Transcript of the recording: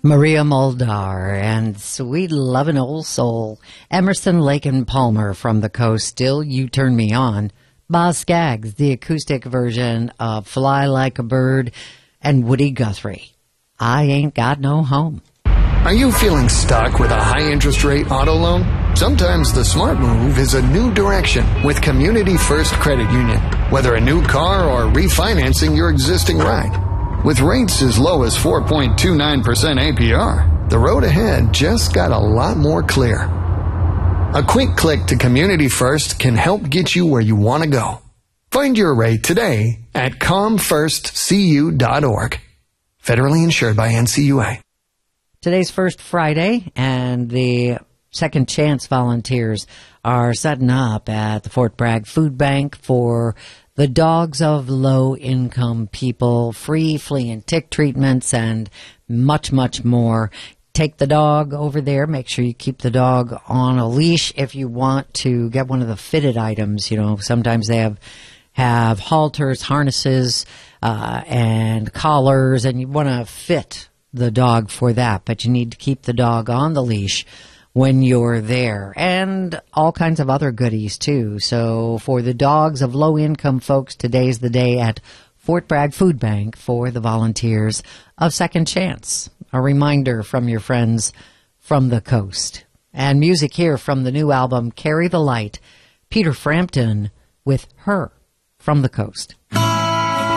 Maria Muldaur and Sweet Lovin' Old Soul. Emerson, Lake and Palmer from the Coast. Still You Turn Me On. Boz Scaggs, the acoustic version of Fly Like a Bird. And Woody Guthrie, I Ain't Got No Home. Are you feeling stuck with a high interest rate auto loan? Sometimes the smart move is a new direction with Community First Credit Union. Whether a new car or refinancing your existing ride. With rates as low as 4.29% APR, the road ahead just got a lot more clear. A quick click to Community First can help get you where you want to go. Find your rate today at comfirstcu.org. Federally insured by NCUA. Today's First Friday, and the Second Chance volunteers are setting up at the Fort Bragg Food Bank for the dogs of low-income people, free flea and tick treatments, and much, much more. Take the dog over there. Make sure you keep the dog on a leash if you want to get one of the fitted items. You know, sometimes they have halters, harnesses, and collars, and you want to fit the dog for that, but you need to keep the dog on the leash when you're there, and all kinds of other goodies too. So for the dogs of low-income folks, today's the day at Fort Bragg Food Bank for the volunteers of Second Chance. A reminder from your friends from the coast. And music here from the new album, Carry the Light, Peter Frampton with Her from the Coast.